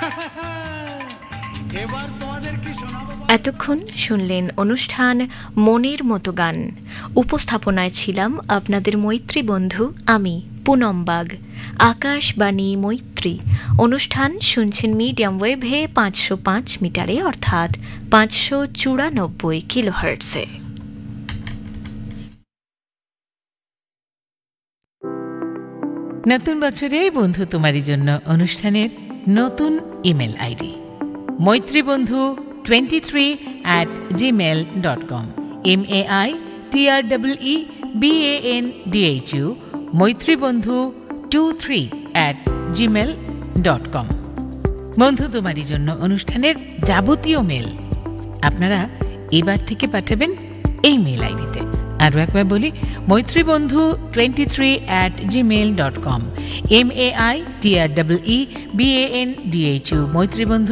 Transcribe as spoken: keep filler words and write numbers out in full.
এবার তোমাদের কি শোনাবো? এতক্ষণ শুনলেন অনুষ্ঠান মনের মতো গান। উপস্থাপনায় ছিলাম আপনাদের মৈত্রী বন্ধু আমি পুনম বাগ। আকাশবাণী মৈত্রী অনুষ্ঠান শুনছেন মিডিয়াম ওয়েভে পাঁচশো পাঁচ মিটারে অর্থাৎ পাঁচশো চুরানব্বই কিলোহার্টসে। নতুন বছরে বন্ধু তোমারই জন্য অনুষ্ঠানের নতুন email ID মৈত্রীবন্ধু twenty three at Gmail dot com. M A I T R double E B A N D H U মৈত্রীবন্ধু two three at Gmail dot com. বন্ধু তোমারই জন্য অনুষ্ঠানের যাবতীয় মেল আপনারা এবার থেকে পাঠাবেন এই মেল আইডিতে। আরও একবার বলি, মৈত্রীবন্ধু twenty three at Gmail dot com. M A I T R double E B A N D H U মৈত্রীবন্ধু